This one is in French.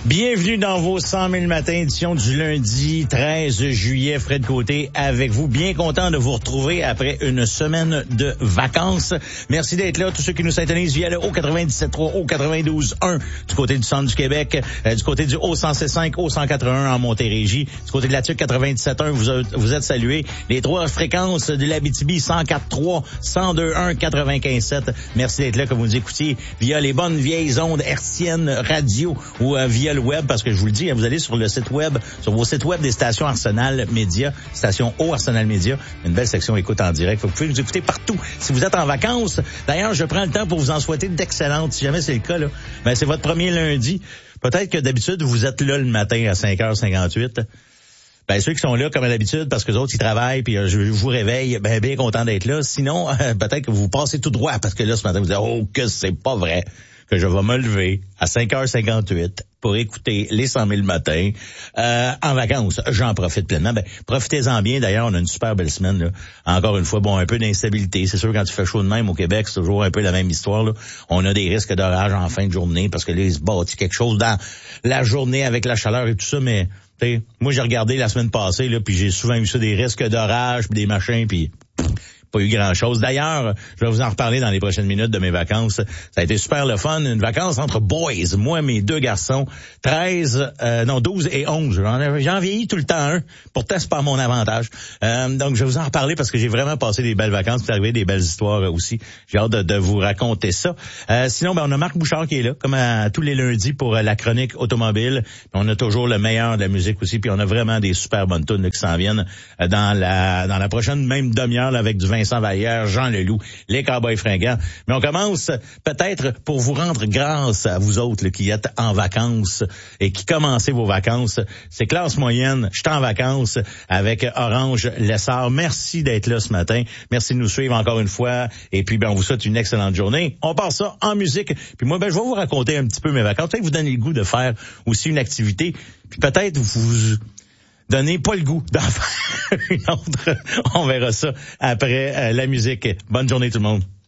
Bienvenue dans vos 100 000 matins, édition du lundi 13 juillet. Fred Côté avec vous. Bien content de vous retrouver après une semaine de vacances. Merci d'être là. Tous ceux qui nous syntonisent via le Haut-97.3, Haut-92.1 du côté du centre du Québec, du côté du Haut-107.5, Haut-181 en Montérégie, du côté de la TUC 97.1, vous êtes salués. Les trois fréquences de l'Abitibi, 104.3, 102.1, 95.7. Merci d'être là, que vous nous écoutiez via les bonnes vieilles ondes hertziennes radio ou via le web, parce que je vous le dis, vous allez sur le site web, sur vos sites web des stations Arsenal Média, station Haut Arsenal Média, une belle section écoute en direct. Vous pouvez nous écouter partout. Si vous êtes en vacances, d'ailleurs, je prends le temps pour vous en souhaiter d'excellentes. Si jamais c'est le cas, là, ben c'est votre premier lundi. Peut-être que d'habitude, vous êtes là le matin à 5h58. Ben, ceux qui sont là, comme à l'habitude, parce que les autres, ils travaillent, puis je vous réveille, ben, bien content d'être là. Sinon, peut-être que vous passez tout droit, parce que là, ce matin, vous dites, oh, que c'est pas vrai, que je vais me lever à 5h58 pour écouter les 100 000 matins, en vacances. J'en profite pleinement. Ben, profitez-en bien. D'ailleurs, on a une super belle semaine, là. Encore une fois, bon, un peu d'instabilité. C'est sûr, quand tu fais chaud de même au Québec, c'est toujours un peu la même histoire, là. On a des risques d'orage en fin de journée, parce que là, il se bâtit quelque chose dans la journée avec la chaleur et tout ça, mais, t'sais, moi, j'ai regardé la semaine passée, là, puis j'ai souvent eu ça, des risques d'orage, puis des machins, puis pas eu grand-chose. D'ailleurs, je vais vous en reparler dans les prochaines minutes de mes vacances. Ça a été super le fun. Une vacance entre boys. Moi, mes deux garçons, 12 et 11. J'en vieillis tout le temps un. Pourtant, c'est pas mon avantage. Donc, je vais vous en reparler parce que j'ai vraiment passé des belles vacances. C'est arrivé des belles histoires aussi. J'ai hâte de vous raconter ça. Sinon, ben, on a Marc Bouchard qui est là, comme tous les lundis pour la chronique automobile. On a toujours le meilleur de la musique aussi. Puis on a vraiment des super bonnes tunes qui s'en viennent dans la prochaine même demi-heure là, avec du Vincent Vallière, Jean Leloup, les Cowboys fringants. Mais on commence peut-être pour vous rendre grâce à vous autres là, qui êtes en vacances et qui commencez vos vacances. C'est classe moyenne. Je suis en vacances avec Orange Lessard. Merci d'être là ce matin. Merci de nous suivre encore une fois. Et puis, ben, on vous souhaite une excellente journée. On part ça en musique. Puis moi, ben, je vais vous raconter un petit peu mes vacances. Peut-être vous donner le goût de faire aussi une activité. Puis peut-être vous donnez pas le goût d'en faire une autre. On verra ça après la musique. Bonne journée tout le monde.